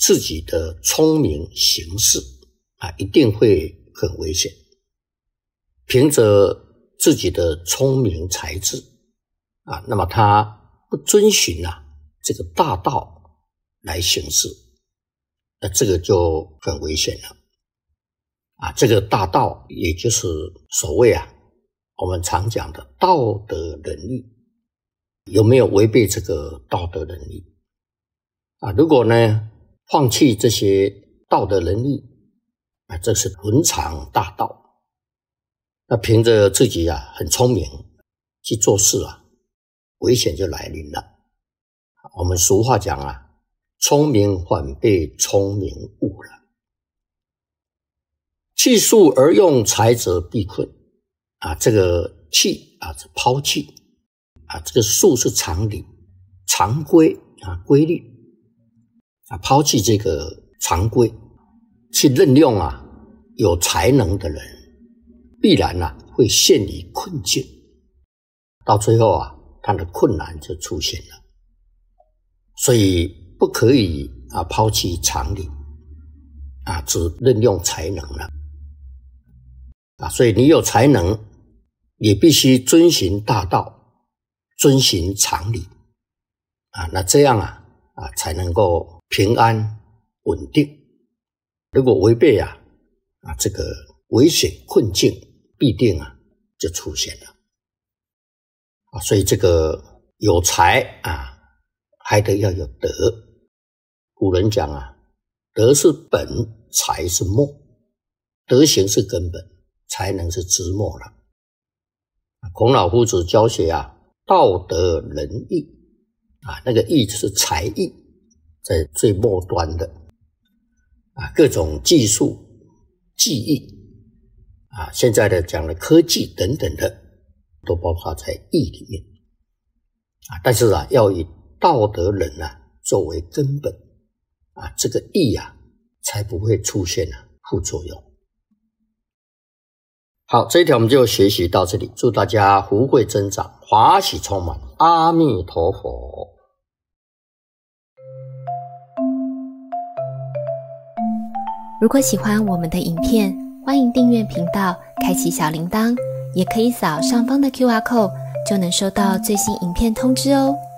自己的聪明行事一定会很危险。凭着自己的聪明才智那么他不遵循这个大道来行事，那这个就很危险了这个大道也就是所谓我们常讲的道德伦理，有没有违背这个道德伦理如果呢放弃这些道德伦理这是伦常大道，那凭着自己很聪明去做事危险就来临了。我们俗话讲聪明反被聪明误了。弃术而用才则必困这个弃是抛弃这个术是常理常规规律抛弃这个常规，去任用有才能的人，必然会陷于困境，到最后他的困难就出现了。所以不可以抛弃常理只任用才能了所以你有才能也必须遵循大道，遵循常理那这样才能够平安稳定。如果违背这个危险困境必定就出现了所以这个有才还得要有德。古人讲德是本，才是末，德行是根本，才能是枝末了。孔老夫子教学道德仁义那个义就是才艺，在最末端的各种技术技艺现在的讲的科技等等的都包括在义里面但是要以道德仁作为根本这个义才不会出现副作用。好，这一条我们就学习到这里，祝大家福慧增长，华喜充满，阿弥陀佛。 如果喜欢我们的影片，欢迎订阅频道，开启小铃铛，也可以扫上方的 QR code， 就能收到最新影片通知哦。